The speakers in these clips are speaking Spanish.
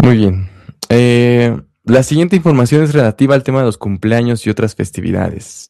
Muy bien. La siguiente información es relativa al tema de los cumpleaños y otras festividades.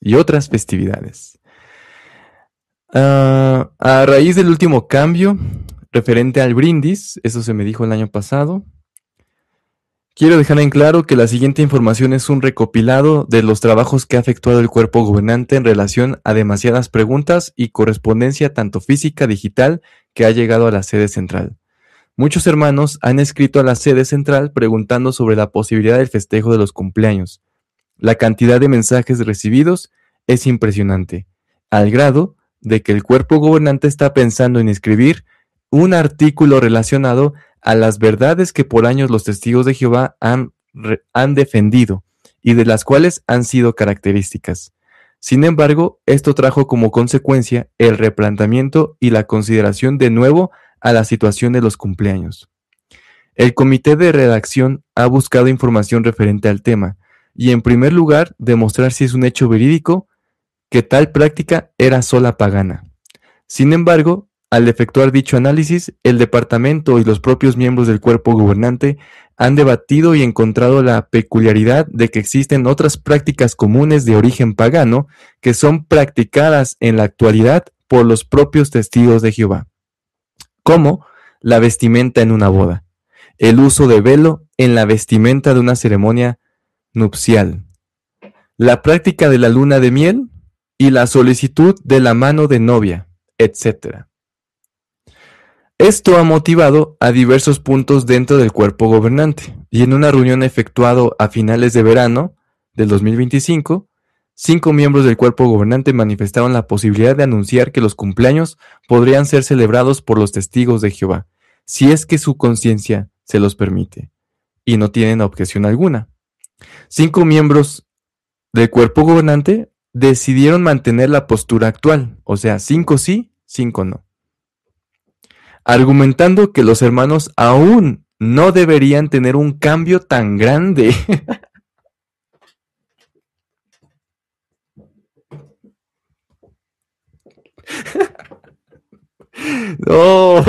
A raíz del último cambio referente al brindis, eso se me dijo el año pasado, quiero dejar en claro que la siguiente información es un recopilado de los trabajos que ha efectuado el cuerpo gobernante en relación a demasiadas preguntas y correspondencia tanto física, digital, que ha llegado a la sede central. Muchos hermanos han escrito a la sede central preguntando sobre la posibilidad del festejo de los cumpleaños. La cantidad de mensajes recibidos es impresionante, al grado de que el cuerpo gobernante está pensando en escribir un artículo relacionado a las verdades que por años los testigos de Jehová han defendido y de las cuales han sido características. Sin embargo, esto trajo como consecuencia el replanteamiento y la consideración de nuevo a la situación de los cumpleaños. El comité de redacción ha buscado información referente al tema y, en primer lugar, demostrar si es un hecho verídico que tal práctica era sola pagana. Sin embargo, al efectuar dicho análisis, el departamento y los propios miembros del cuerpo gobernante han debatido y encontrado la peculiaridad de que existen otras prácticas comunes de origen pagano que son practicadas en la actualidad por los propios testigos de Jehová, como la vestimenta en una boda, el uso de velo en la vestimenta de una ceremonia nupcial, la práctica de la luna de miel y la solicitud de la mano de novia, etc. Esto ha motivado a diversos puntos dentro del cuerpo gobernante, y en una reunión efectuada a finales de verano del 2025, 5 miembros del cuerpo gobernante manifestaron la posibilidad de anunciar que los cumpleaños podrían ser celebrados por los testigos de Jehová, si es que su conciencia se los permite, y no tienen objeción alguna. 5 miembros del cuerpo gobernante decidieron mantener la postura actual, o sea, 5 sí, 5 no, argumentando que los hermanos aún no deberían tener un cambio tan grande. No,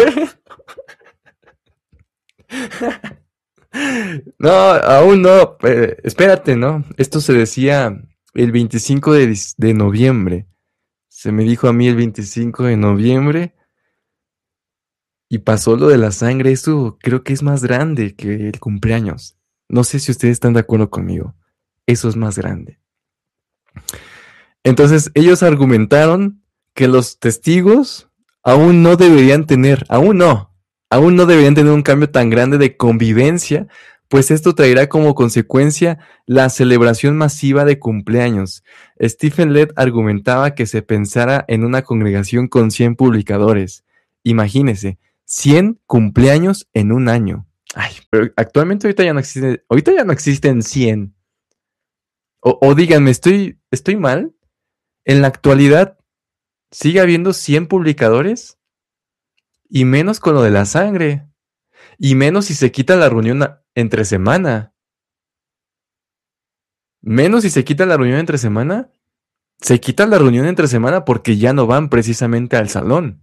no, aún no. Espérate, ¿no? Esto se decía el 25 de noviembre. Se me dijo a mí el 25 de noviembre y pasó lo de la sangre. Eso creo que es más grande que el cumpleaños. No sé si ustedes están de acuerdo conmigo. Eso es más grande. Entonces ellos argumentaron que los testigos aún no deberían tener un cambio tan grande de convivencia, pues esto traerá como consecuencia la celebración masiva de cumpleaños. Stephen Lett argumentaba que se pensara en una congregación con 100 publicadores. Imagínese, 100 cumpleaños en un año. Ay, pero actualmente ahorita ya no existen 100. O díganme, ¿estoy mal? En la actualidad sigue habiendo 100 publicadores y menos con lo de la sangre. Y menos si se quita la reunión entre semana. Menos si se quita la reunión entre semana. Se quita la reunión entre semana porque ya no van precisamente al salón.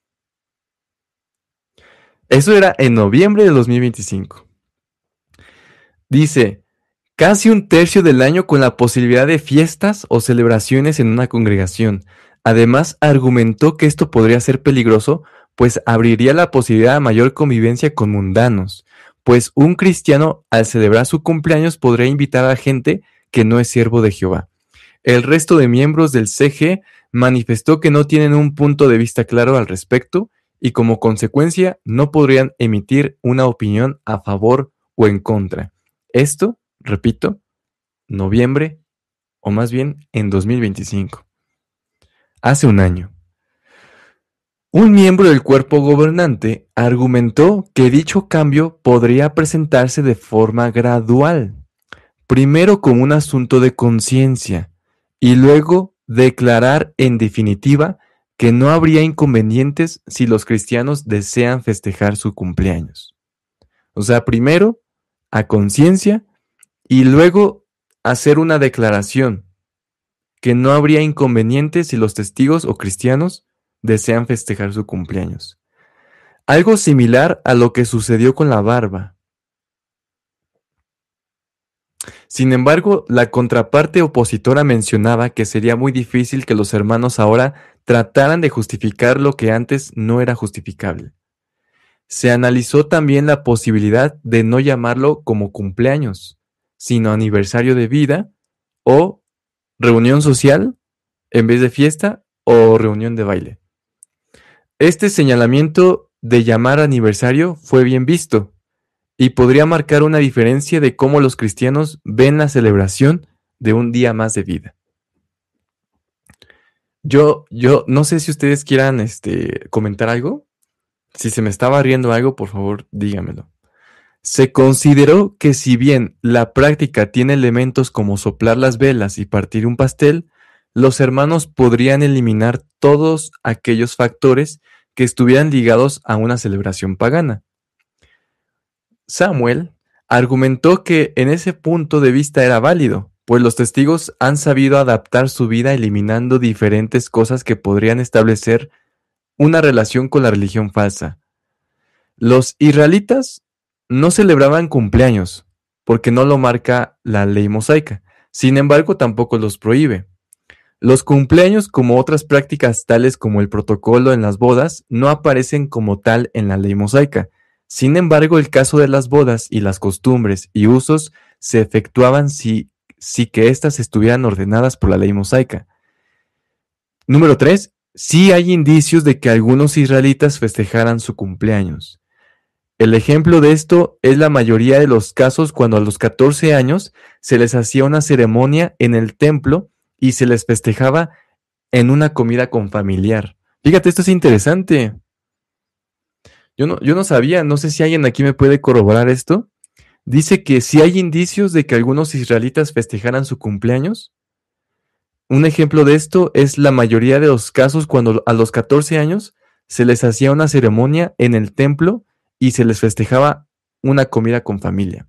Eso era en noviembre de 2025. Dice, casi un tercio del año con la posibilidad de fiestas o celebraciones en una congregación. Además, argumentó que esto podría ser peligroso, pues abriría la posibilidad a mayor convivencia con mundanos, pues un cristiano al celebrar su cumpleaños podría invitar a gente que no es siervo de Jehová. El resto de miembros del CG manifestó que no tienen un punto de vista claro al respecto y como consecuencia no podrían emitir una opinión a favor o en contra. Esto, repito, noviembre, o más bien en 2025. Hace un año. Un miembro del cuerpo gobernante argumentó que dicho cambio podría presentarse de forma gradual, primero como un asunto de conciencia y luego declarar en definitiva que no habría inconvenientes si los cristianos desean festejar su cumpleaños. O sea, primero a conciencia y luego hacer una declaración que no habría inconvenientes si los testigos o cristianos desean festejar su cumpleaños. Algo similar a lo que sucedió con la barba. Sin embargo, la contraparte opositora mencionaba que sería muy difícil que los hermanos ahora trataran de justificar lo que antes no era justificable. Se analizó también la posibilidad de no llamarlo como cumpleaños, sino aniversario de vida o reunión social en vez de fiesta o reunión de baile. Este señalamiento de llamar aniversario fue bien visto y podría marcar una diferencia de cómo los cristianos ven la celebración de un día más de vida. Yo no sé si ustedes quieran comentar algo. Si se me está barriendo algo, por favor, dígamelo. Se consideró que si bien la práctica tiene elementos como soplar las velas y partir un pastel, los hermanos podrían eliminar todos aquellos factores que estuvieran ligados a una celebración pagana. Samuel argumentó que en ese punto de vista era válido, pues los testigos han sabido adaptar su vida eliminando diferentes cosas que podrían establecer una relación con la religión falsa. Los israelitas no celebraban cumpleaños, porque no lo marca la ley mosaica. Sin embargo, tampoco los prohíbe. Los cumpleaños, como otras prácticas tales como el protocolo en las bodas, no aparecen como tal en la ley mosaica. Sin embargo, el caso de las bodas y las costumbres y usos se efectuaban si que éstas estuvieran ordenadas por la ley mosaica. Número 3. Sí hay indicios de que algunos israelitas festejaran su cumpleaños. El ejemplo de esto es la mayoría de los casos cuando a los 14 años se les hacía una ceremonia en el templo y se les festejaba en una comida con familiar. Fíjate, esto es interesante. Yo no sabía, no sé si alguien aquí me puede corroborar esto. Dice que si hay indicios de que algunos israelitas festejaran su cumpleaños. Un ejemplo de esto es la mayoría de los casos cuando a los 14 años se les hacía una ceremonia en el templo y se les festejaba una comida con familia.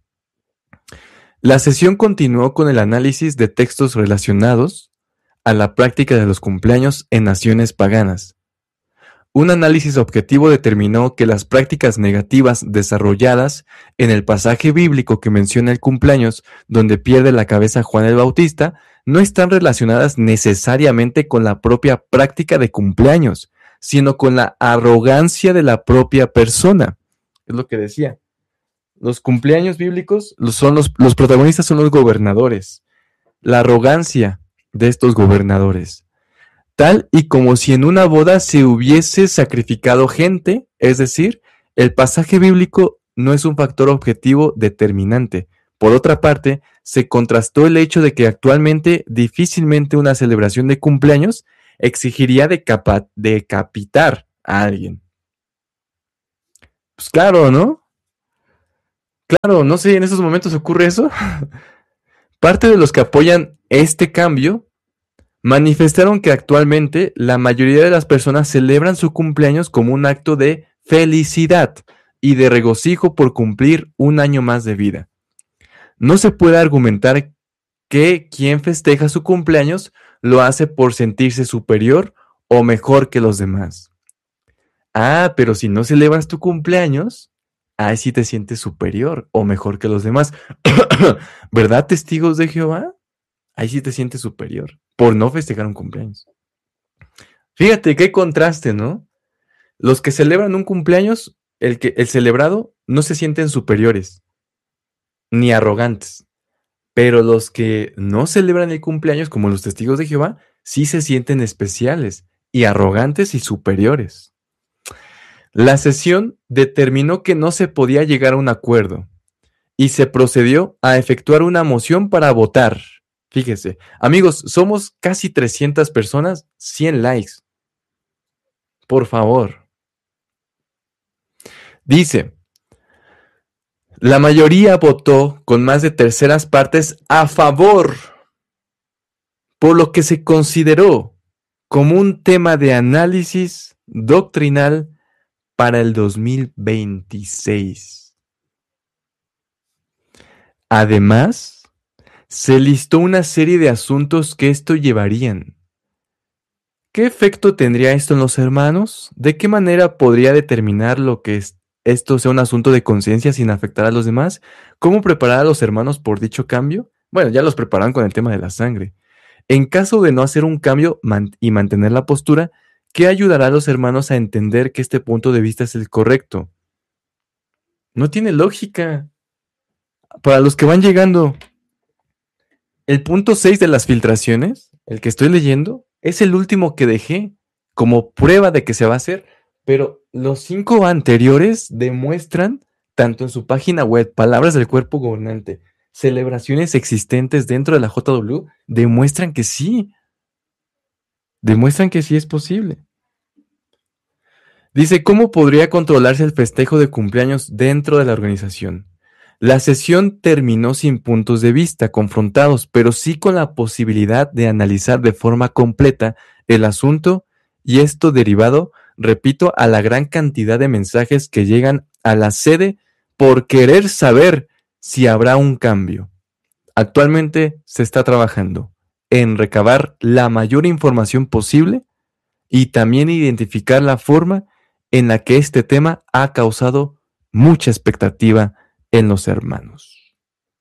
La sesión continuó con el análisis de textos relacionados a la práctica de los cumpleaños en naciones paganas. Un análisis objetivo determinó que las prácticas negativas desarrolladas en el pasaje bíblico que menciona el cumpleaños, donde pierde la cabeza Juan el Bautista, no están relacionadas necesariamente con la propia práctica de cumpleaños, sino con la arrogancia de la propia persona. Es lo que decía. Los cumpleaños bíblicos los protagonistas son los gobernadores. La arrogancia de estos gobernadores. Tal y como si en una boda se hubiese sacrificado gente, es decir, el pasaje bíblico no es un factor objetivo determinante. Por otra parte, se contrastó el hecho de que actualmente difícilmente una celebración de cumpleaños exigiría decapitar a alguien. Pues claro, ¿no? Claro, no sé, en esos momentos ocurre eso. Parte de los que apoyan este cambio manifestaron que actualmente la mayoría de las personas celebran su cumpleaños como un acto de felicidad y de regocijo por cumplir un año más de vida. No se puede argumentar que quien festeja su cumpleaños lo hace por sentirse superior o mejor que los demás. Ah, pero si no celebras tu cumpleaños, ahí sí te sientes superior o mejor que los demás. ¿Verdad, testigos de Jehová? Ahí sí te sientes superior por no festejar un cumpleaños. Fíjate qué contraste, ¿no? Los que celebran un cumpleaños, el celebrado, no se sienten superiores ni arrogantes. Pero los que no celebran el cumpleaños, como los testigos de Jehová, sí se sienten especiales y arrogantes y superiores. La sesión determinó que no se podía llegar a un acuerdo y se procedió a efectuar una moción para votar. Fíjese, amigos, somos casi 300 personas, 100 likes. Por favor. Dice, la mayoría votó con más de terceras partes a favor, por lo que se consideró como un tema de análisis doctrinal para el 2026. Además, se listó una serie de asuntos que esto llevarían. ¿Qué efecto tendría esto en los hermanos? ¿De qué manera podría determinar lo que esto sea un asunto de conciencia sin afectar a los demás? ¿Cómo preparar a los hermanos por dicho cambio? Bueno, ya los prepararon con el tema de la sangre. En caso de no hacer un cambio y mantener la postura, ¿qué ayudará a los hermanos a entender que este punto de vista es el correcto? No tiene lógica. Para los que van llegando, el punto 6 de las filtraciones, el que estoy leyendo, es el último que dejé como prueba de que se va a hacer, pero los 5 anteriores demuestran, tanto en su página web, palabras del cuerpo gobernante, celebraciones existentes dentro de la JW, demuestran que sí es posible. Dice, ¿cómo podría controlarse el festejo de cumpleaños dentro de la organización? La sesión terminó sin puntos de vista confrontados, pero sí con la posibilidad de analizar de forma completa el asunto y esto derivado, repito, a la gran cantidad de mensajes que llegan a la sede por querer saber si habrá un cambio. Actualmente se está trabajando en recabar la mayor información posible y también identificar la forma en la que este tema ha causado mucha expectativa en los hermanos.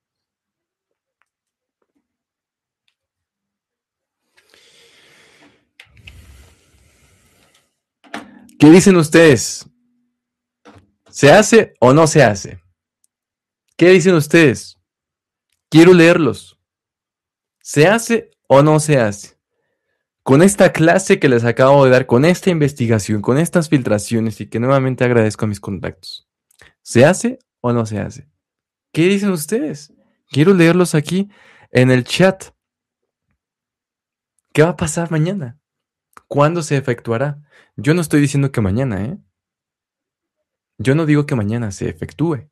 ¿Qué dicen ustedes? ¿Se hace o no se hace? ¿Qué dicen ustedes? Quiero leerlos. ¿Se hace o no se hace? Con esta clase que les acabo de dar, con esta investigación, con estas filtraciones y que nuevamente agradezco a mis contactos. ¿Se hace o no se hace? ¿Qué dicen ustedes? Quiero leerlos aquí en el chat. ¿Qué va a pasar mañana? ¿Cuándo se efectuará? Yo no estoy diciendo que mañana, ¿eh? Yo no digo que mañana se efectúe.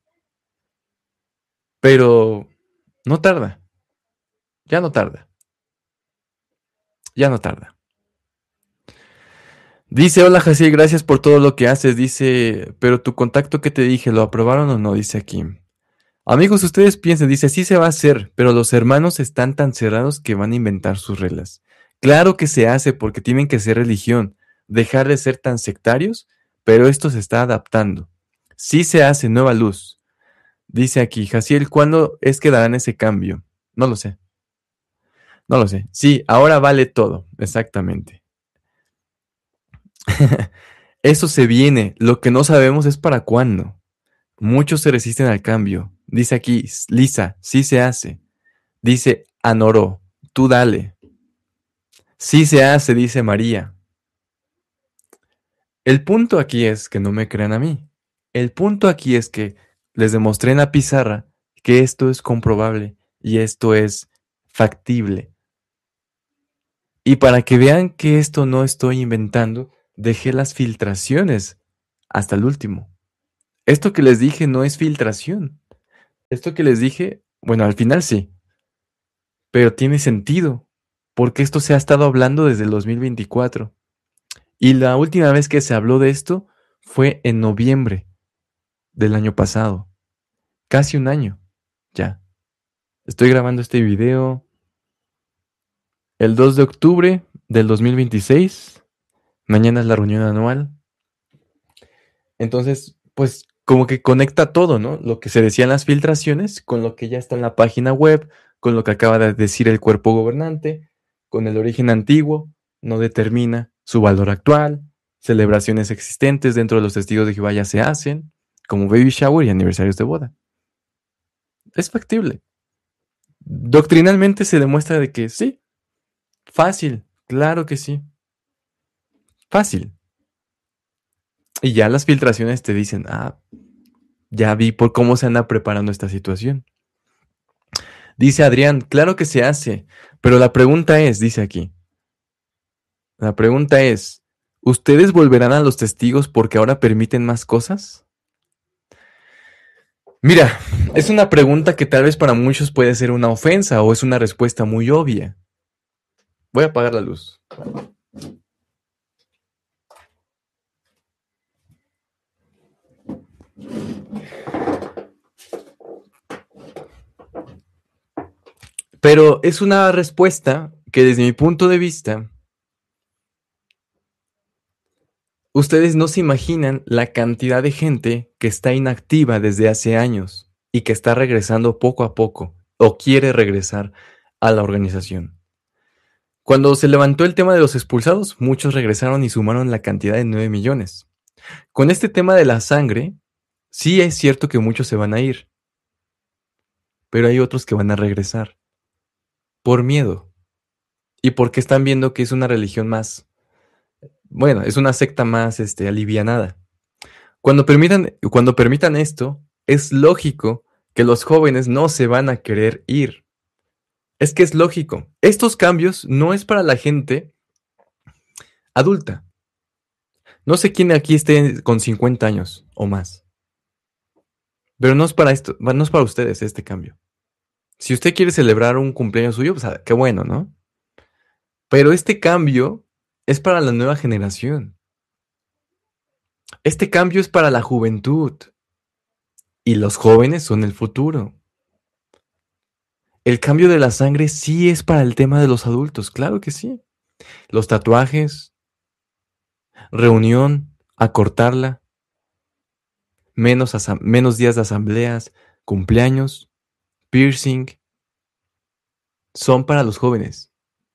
Pero no tarda. Ya no tarda. Ya no tarda. Dice, hola Jaciel, gracias por todo lo que haces. Dice, pero tu contacto que te dije, ¿lo aprobaron o no? Dice aquí. Amigos, ustedes piensen, dice, sí se va a hacer, pero los hermanos están tan cerrados que van a inventar sus reglas. Claro que se hace porque tienen que ser religión, dejar de ser tan sectarios, pero esto se está adaptando. Sí se hace nueva luz. Dice aquí, Jaciel, ¿cuándo es que darán ese cambio? No lo sé. No lo sé. Sí, ahora vale todo, exactamente. Eso se viene. Lo que no sabemos es para cuándo. Muchos se resisten al cambio. Dice aquí, Lisa, sí se hace. Dice Anoro, tú dale. Sí se hace, dice María. El punto aquí es que no me crean a mí. El punto aquí es que les demostré en la pizarra que esto es comprobable y esto es factible. Y para que vean que esto no estoy inventando, dejé las filtraciones hasta el último. Esto que les dije no es filtración. Esto que les dije, bueno, al final sí, pero tiene sentido, porque esto se ha estado hablando desde el 2024. Y la última vez que se habló de esto fue en noviembre del año pasado. Casi un año, ya. Estoy grabando este video el 2 de octubre del 2026. Mañana es la reunión anual. Entonces, pues como que conecta todo, ¿no? Lo que se decía en las filtraciones con lo que ya está en la página web, con lo que acaba de decir el cuerpo gobernante, con el origen antiguo, no determina su valor actual, celebraciones existentes dentro de los testigos de Jehová ya se hacen, como baby shower y aniversarios de boda. Es factible. Doctrinalmente se demuestra de que sí, fácil, claro que sí, fácil. Y ya las filtraciones te dicen, ya vi por cómo se anda preparando esta situación. Dice Adrián, claro que se hace, pero la pregunta es, dice aquí, la pregunta es, ¿ustedes volverán a los testigos porque ahora permiten más cosas? Mira, es una pregunta que tal vez para muchos puede ser una ofensa o es una respuesta muy obvia. Voy a apagar la luz. Pero es una respuesta que desde mi punto de vista, ustedes no se imaginan la cantidad de gente que está inactiva desde hace años y que está regresando poco a poco. o quiere regresar a la organización. Cuando se levantó el tema de los expulsados, muchos regresaron y sumaron la cantidad de 9 millones. Con este tema de la sangre, sí es cierto que muchos se van a ir, pero hay otros que van a regresar por miedo y porque están viendo que es una religión más, bueno, es una secta más alivianada. Cuando permitan esto, es lógico que los jóvenes no se van a querer ir. Es que es lógico. Estos cambios no es para la gente adulta. No sé quién aquí esté con 50 años o más. Pero no es para esto, no es para ustedes este cambio. Si usted quiere celebrar un cumpleaños suyo, pues qué bueno, ¿no? Pero este cambio es para la nueva generación. Este cambio es para la juventud. Y los jóvenes son el futuro. El cambio de la sangre sí es para el tema de los adultos, claro que sí. Los tatuajes, reunión, acortarla, menos días de asambleas, cumpleaños, piercing, son para los jóvenes.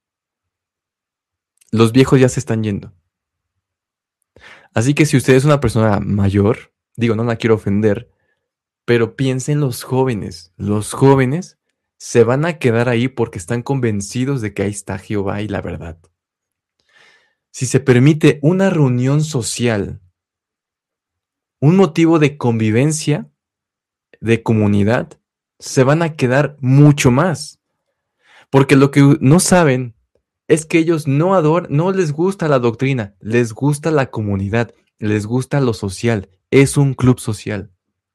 Los viejos ya se están yendo. Así que si usted es una persona mayor, digo, no la quiero ofender, pero piensen en los jóvenes. Los jóvenes se van a quedar ahí porque están convencidos de que ahí está Jehová y la verdad. Si se permite una reunión social, un motivo de convivencia, de comunidad, se van a quedar mucho más. Porque lo que no saben es que ellos no les gusta la doctrina, les gusta la comunidad, les gusta lo social, es un club social.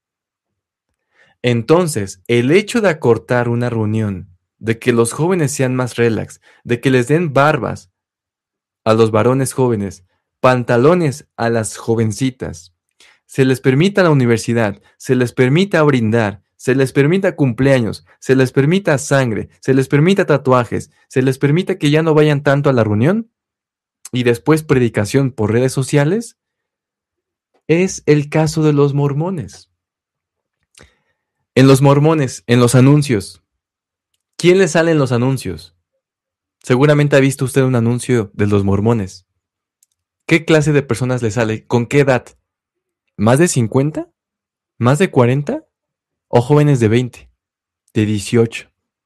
Entonces, el hecho de acortar una reunión, de que los jóvenes sean más relax, de que les den barbas a los varones jóvenes, pantalones a las jovencitas, se les permita la universidad, se les permita brindar, se les permita cumpleaños, se les permita sangre, se les permita tatuajes, se les permita que ya no vayan tanto a la reunión y después predicación por redes sociales, es el caso de los mormones. En los mormones, en los anuncios, ¿quién le sale en los anuncios? Seguramente ha visto usted un anuncio de los mormones. ¿Qué clase de personas le sale? ¿Con qué edad? ¿Más de 50? ¿Más de 40? ¿O jóvenes de 20? ¿De 18?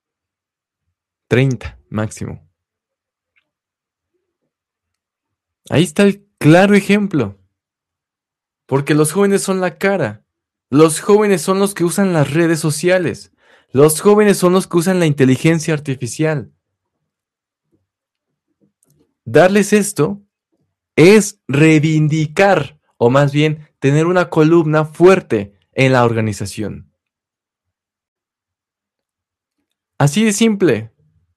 30 máximo. Ahí está el claro ejemplo. Porque los jóvenes son la cara. Los jóvenes son los que usan las redes sociales. Los jóvenes son los que usan la inteligencia artificial. Darles esto es reivindicar, o más bien tener una columna fuerte en la organización. Así de simple.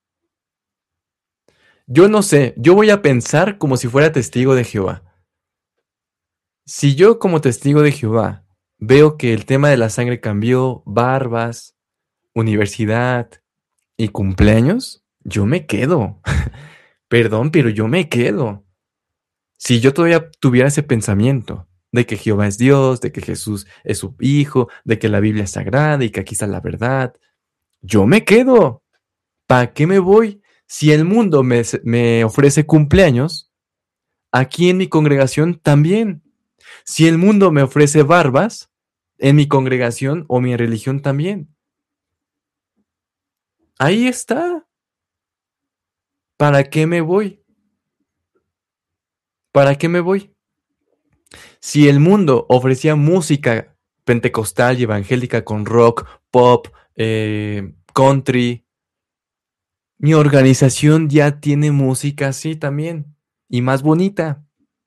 Yo no sé, yo voy a pensar como si fuera testigo de Jehová. Si yo como testigo de Jehová veo que el tema de la sangre cambió, barbas, universidad y cumpleaños, yo me quedo. Perdón, pero yo me quedo. Si yo todavía tuviera ese pensamiento de que Jehová es Dios, de que Jesús es su Hijo, de que la Biblia es sagrada y que aquí está la verdad, yo me quedo. ¿Para qué me voy? Si el mundo me ofrece cumpleaños, aquí en mi congregación también. Si el mundo me ofrece barbas, en mi congregación o mi religión también. Ahí está. ¿Para qué me voy? ¿Para qué me voy? Si el mundo ofrecía música pentecostal y evangélica con rock, pop, country, mi organización ya tiene música así también y más bonita.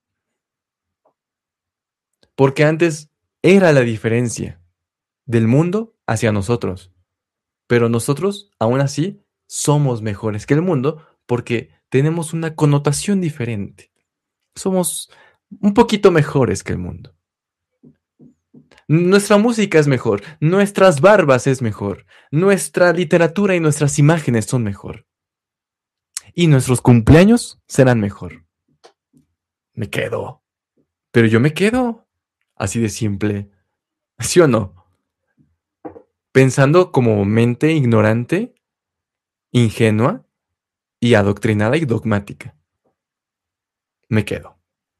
Porque antes era la diferencia del mundo hacia nosotros. Pero nosotros, aún así, somos mejores que el mundo porque tenemos una connotación diferente. Somos un poquito mejores que el mundo. Nuestra música es mejor, nuestras barbas es mejor, nuestra literatura y nuestras imágenes son mejor. Y nuestros cumpleaños serán mejor. Me quedo. Pero yo me quedo. Así de simple. ¿Sí o no? pensando como mente ignorante, ingenua y adoctrinada y dogmática. Me quedo.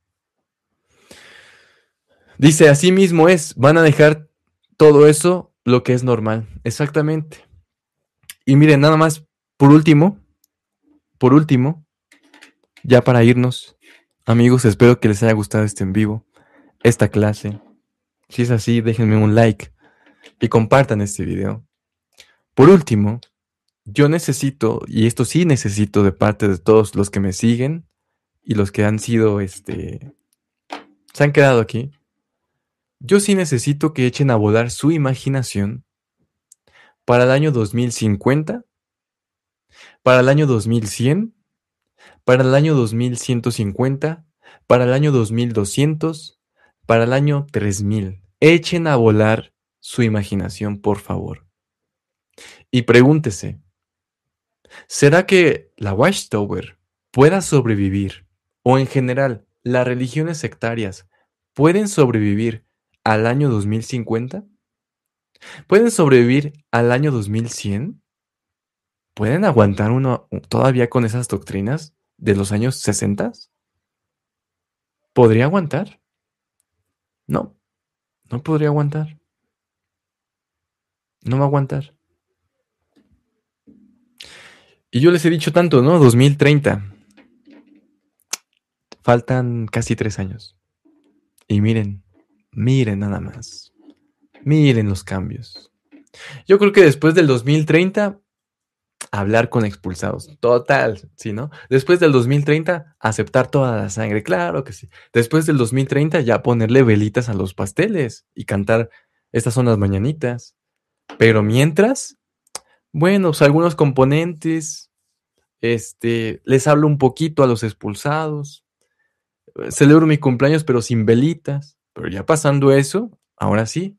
Dice, así mismo van a dejar todo eso lo que es normal. Exactamente. Y miren, nada más, por último, ya para irnos, amigos, espero que les haya gustado este en vivo, esta clase. Si es así, déjenme un like y compartan este video. Por último, yo necesito, y esto sí necesito de parte de todos los que me siguen y los que han sido, se han quedado aquí. Yo sí necesito que echen a volar su imaginación para el año 2050, para el año 2100, para el año 2150, para el año 2200, para el año 3000. Echen a volar su imaginación, por favor. Y pregúntese, ¿será que la Watchtower pueda sobrevivir? O en general, las religiones sectarias pueden sobrevivir al año 2050? ¿Pueden sobrevivir al año 2100? ¿Pueden aguantar uno todavía con esas doctrinas de los años 60? ¿Podría aguantar? No, no podría aguantar. No va a aguantar. Y yo les he dicho tanto, ¿no? 2030. Faltan casi 3 años. Y miren nada más. Miren los cambios. Yo creo que después del 2030, hablar con expulsados. Total, ¿sí, no? Después del 2030, aceptar toda la sangre. Claro que sí. Después del 2030, ya ponerle velitas a los pasteles y cantar estas son las mañanitas. Pero mientras, bueno, pues algunos componentes, les hablo un poquito a los expulsados. Celebro mi cumpleaños, pero sin velitas. Pero ya pasando eso, ahora sí.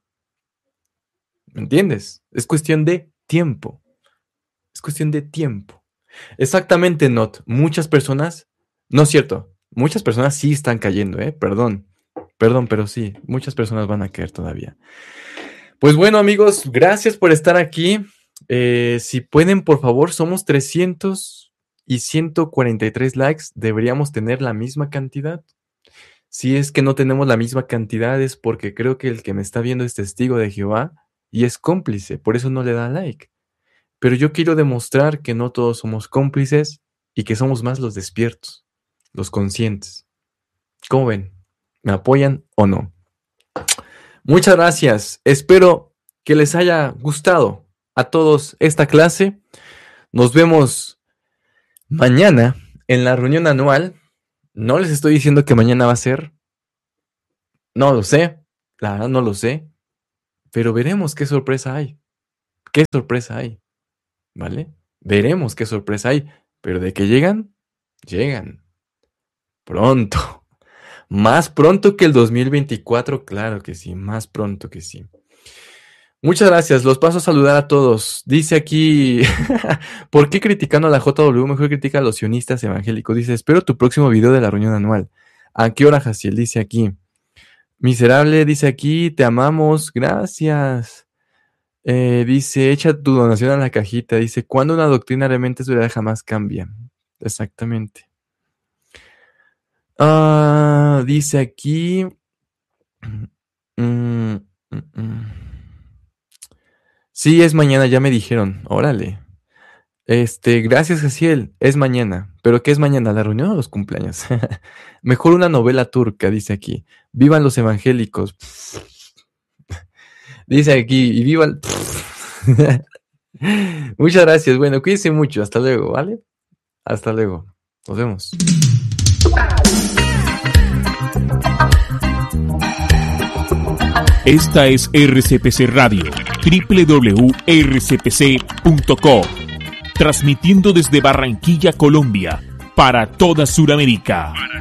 ¿Me entiendes? Es cuestión de tiempo. Es cuestión de tiempo. Exactamente, Not. Muchas personas, no es cierto, muchas personas sí están cayendo, perdón, pero sí, muchas personas van a caer todavía. Pues bueno, amigos, gracias por estar aquí. Si pueden, por favor, somos 300 y 143 likes, deberíamos tener la misma cantidad. Si es que no tenemos la misma cantidad es porque creo que el que me está viendo es testigo de Jehová y es cómplice, por eso no le da like. Pero yo quiero demostrar que no todos somos cómplices y que somos más los despiertos, los conscientes. ¿Cómo ven? ¿Me apoyan o no? Muchas gracias. Espero que les haya gustado a todos esta clase. Nos vemos mañana en la reunión anual. No les estoy diciendo que mañana va a ser. No lo sé. La verdad no lo sé. Pero veremos qué sorpresa hay. ¿Qué sorpresa hay? ¿Vale? Veremos qué sorpresa hay. Pero de que llegan, llegan. Pronto. Más pronto que el 2024, claro que sí. Más pronto que sí. Muchas gracias. Los paso a saludar a todos. Dice aquí, ¿por qué criticando a la JW? Mejor critica a los sionistas evangélicos. Dice, espero tu próximo video de la reunión anual. ¿A qué hora, Jaciel? Dice aquí. Miserable, dice aquí, te amamos. Gracias. Dice, echa tu donación a la cajita. Dice, cuando una doctrina realmente es verdad, jamás cambia. Exactamente. Dice aquí. Sí, es mañana, ya me dijeron. Órale. Gracias, Jaciel. Es mañana. ¿Pero qué es mañana? ¿La reunión o los cumpleaños? Mejor una novela turca, dice aquí. Vivan los evangélicos. Dice aquí, y vivan. Muchas gracias. Bueno, cuídense mucho. Hasta luego, ¿vale? Hasta luego. Nos vemos. Esta es RCPC Radio, www.rcpc.co, transmitiendo desde Barranquilla, Colombia, para toda Sudamérica.